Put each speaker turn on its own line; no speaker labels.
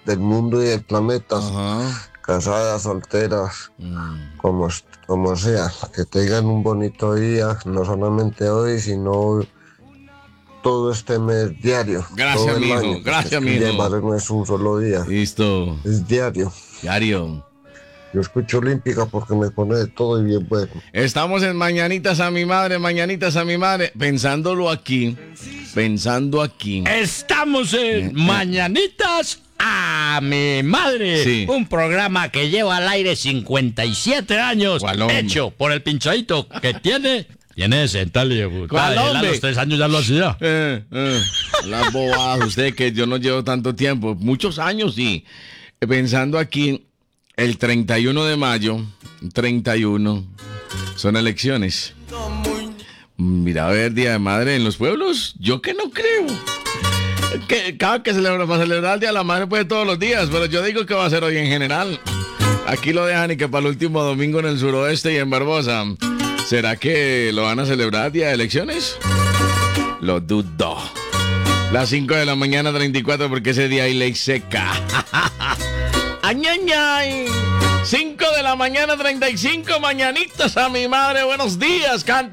del mundo y del planeta,
Ajá.
casadas, solteras, como sea, que tengan un bonito día, no solamente hoy, sino todo este mes diario,
Gracias,
todo el
mijo.
año.
Gracias,
Es que el Día de
mijo.
Madre no es un solo día,
Listo.
es diario.
Diario.
Yo escucho Olímpica porque me pone de todo y bien bueno.
Estamos en Mañanitas a mi madre, Mañanitas a mi madre. Pensándolo aquí. Pensando aquí.
Estamos en Mañanitas a mi madre.
Sí.
Un programa que lleva al aire 57 años.
¿Cuál hombre?
Hecho por el pinchadito que tiene. Tiene 60 libros.
¿Cuál
Él a
hombre?
los 3 años ya lo hacía.
Las bobadas, usted que yo no llevo tanto tiempo, muchos años y pensando aquí, el 31 de mayo, 31, son elecciones. Mira, a ver, Día de Madre en los pueblos, yo que no creo. Que cada que celebra, para celebrar el Día de la Madre puede todos los días, pero yo digo que va a ser hoy en general. Aquí lo dejan y que para el último domingo en el suroeste y en Barbosa. ¿Será que lo van a celebrar día de elecciones? Lo dudo. Las 5 de la mañana 34 porque ese día hay ley seca. ¡Añañay! 5 de la mañana 35, mañanitas a mi madre. Buenos días, canta.